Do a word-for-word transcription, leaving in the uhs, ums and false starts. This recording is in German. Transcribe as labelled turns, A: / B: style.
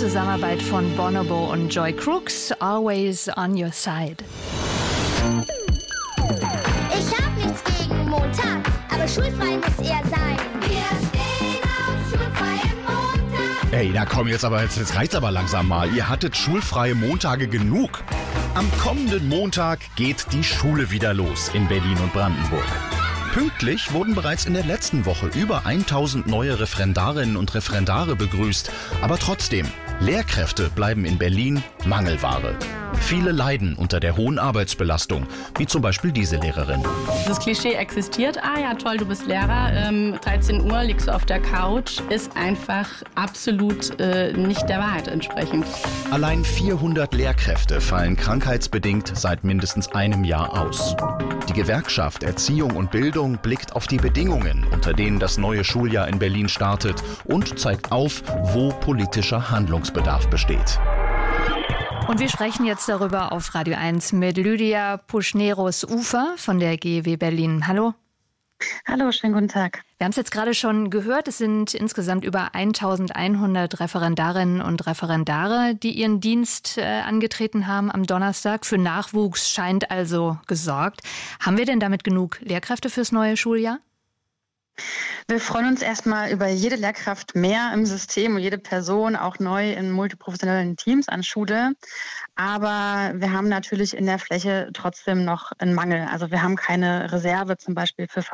A: Zusammenarbeit von Bonobo und Joy Crooks, Always on Your Side.
B: Ich hab nichts gegen Montag, aber schulfrei muss er sein. Wir stehen auf schulfreien Montag.
C: Ey, na komm, jetzt aber, jetzt, jetzt reicht's aber langsam mal. Ihr hattet schulfreie Montage genug. Am kommenden Montag geht die Schule wieder los in Berlin und Brandenburg. Pünktlich wurden bereits in der letzten Woche über tausend neue Referendarinnen und Referendare begrüßt. Aber trotzdem, Lehrkräfte bleiben in Berlin Mangelware. Viele leiden unter der hohen Arbeitsbelastung, wie zum Beispiel diese Lehrerin.
D: Das Klischee existiert. Ah ja, toll, du bist Lehrer. Ähm, dreizehn Uhr liegst du auf der Couch. Ist einfach absolut äh, nicht der Wahrheit entsprechend.
C: Allein vierhundert Lehrkräfte fallen krankheitsbedingt seit mindestens einem Jahr aus. Die Gewerkschaft Erziehung und Bildung blickt auf die Bedingungen, unter denen das neue Schuljahr in Berlin startet und zeigt auf, wo politischer Handlungsbedarf besteht.
A: Und wir sprechen jetzt darüber auf Radio eins mit Lydia Puschneros-Ufer von der G E W Berlin. Hallo.
E: Hallo, schönen guten Tag.
A: Wir haben es jetzt gerade schon gehört, es sind insgesamt über eintausendeinhundert Referendarinnen und Referendare, die ihren Dienst äh, angetreten haben am Donnerstag. Für Nachwuchs scheint also gesorgt. Haben wir denn damit genug Lehrkräfte fürs neue Schuljahr?
E: Wir freuen uns erstmal über jede Lehrkraft mehr im System und jede Person auch neu in multiprofessionellen Teams an Schule. Aber wir haben natürlich in der Fläche trotzdem noch einen Mangel. Also wir haben keine Reserve zum Beispiel für